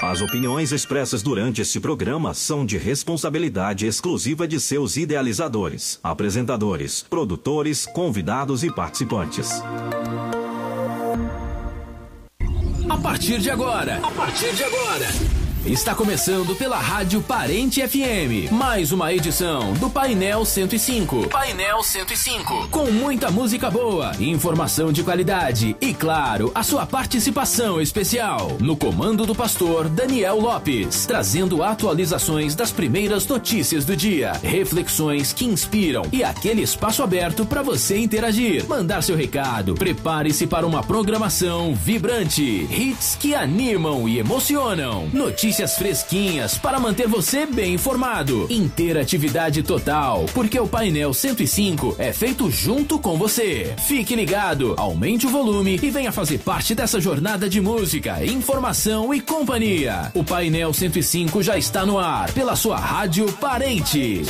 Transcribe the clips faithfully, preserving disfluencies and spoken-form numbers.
As opiniões expressas durante este programa são de responsabilidade exclusiva de seus idealizadores, apresentadores, produtores, convidados e participantes. A partir de agora, a partir de agora, está começando pela Rádio Parente F M, mais uma edição do Painel cento e cinco. Painel cento e cinco, com muita música boa, informação de qualidade e, claro, a sua participação especial. No comando do pastor Daniel Lopes, trazendo atualizações das primeiras notícias do dia, reflexões que inspiram e aquele espaço aberto para você interagir, mandar seu recado. Prepare-se para uma programação vibrante, hits que animam e emocionam, notícias Notícias fresquinhas para manter você bem informado. Interatividade total, porque o Painel cento e cinco é feito junto com você. Fique ligado, aumente o volume e venha fazer parte dessa jornada de música, informação e companhia. O Painel cento e cinco já está no ar pela sua Rádio Parente.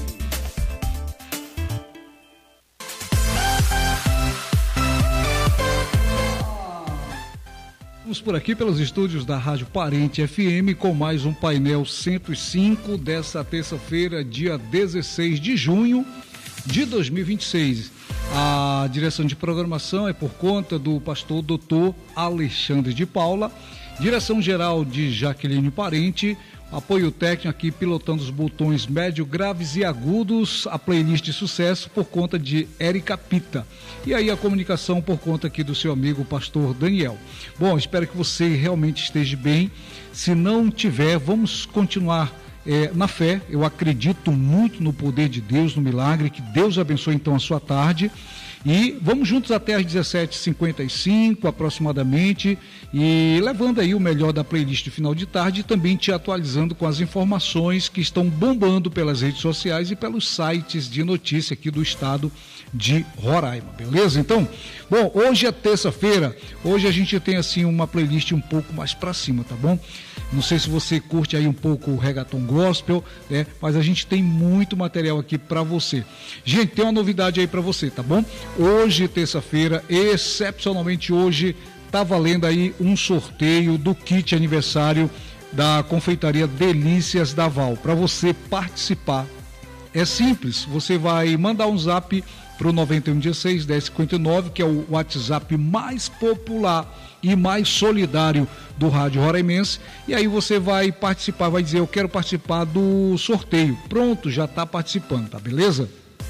Estamos por aqui pelos estúdios da Rádio Parente F M com mais um Painel cento e cinco dessa terça-feira, dia dezesseis de junho de dois mil e vinte e seis. A direção de programação é por conta do pastor doutor Alexandre de Paula, direção geral de Jaqueline Parente, apoio técnico aqui pilotando os botões médio, graves e agudos, a playlist de sucesso por conta de Érica Pita. E aí a comunicação por conta aqui do seu amigo pastor Daniel. Bom, espero que você realmente esteja bem. Se não tiver, vamos continuar é, na fé. Eu acredito muito no poder de Deus, no milagre. Que Deus abençoe então a sua tarde. E vamos juntos até às dezessete e cinquenta e cinco aproximadamente, e levando aí o melhor da playlist de final de tarde e também te atualizando com as informações que estão bombando pelas redes sociais e pelos sites de notícia aqui do estado de Roraima, beleza? Então, bom, hoje é terça-feira, hoje a gente tem assim uma playlist um pouco mais pra cima, tá bom? Não sei se você curte aí um pouco o reggaeton gospel, né? Mas a gente tem muito material aqui pra você. Gente, tem uma novidade aí pra você, tá bom? Hoje, terça-feira, excepcionalmente hoje, tá valendo aí um sorteio do kit aniversário da confeitaria Delícias da Val. Para você participar, é simples, você vai mandar um zap pro nove um um seis, um zero cinco nove, que é o WhatsApp mais popular e mais solidário do Rádio Roraimense, e aí você vai participar, vai dizer, eu quero participar do sorteio. Pronto, já tá participando, tá beleza?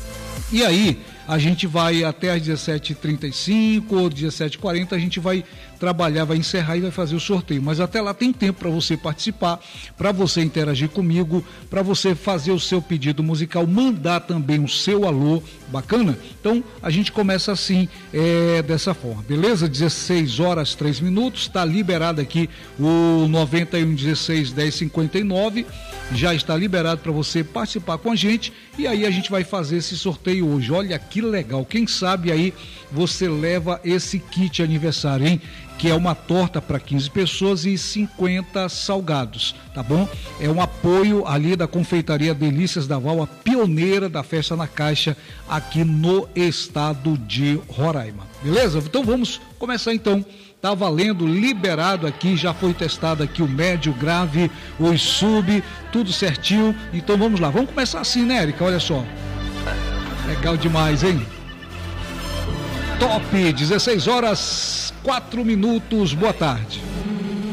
E aí, a gente vai até às dezessete e trinta e cinco ou dezessete e quarenta, a gente vai trabalhar, vai encerrar e vai fazer o sorteio. Mas até lá tem tempo para você participar, para você interagir comigo, para você fazer o seu pedido musical, mandar também o seu alô, bacana? Então, a gente começa assim, é, dessa forma, beleza? dezesseis horas, três minutos, está liberado aqui o nove um um seis, um zero cinco nove, já está liberado para você participar com a gente, e aí a gente vai fazer esse sorteio hoje. Olha que legal, quem sabe aí você leva esse kit aniversário, hein? Que é uma torta para quinze pessoas e cinquenta salgados, tá bom? É um apoio ali da confeitaria Delícias da Val, a pioneira da festa na caixa aqui no estado de Roraima, beleza? Então vamos começar então. Tá valendo, liberado aqui, já foi testado aqui o médio, grave, os sub, tudo certinho. Então vamos lá, vamos começar assim, né, Érica? Olha só. Legal demais, hein? Top, dezesseis horas, quatro minutos, boa tarde.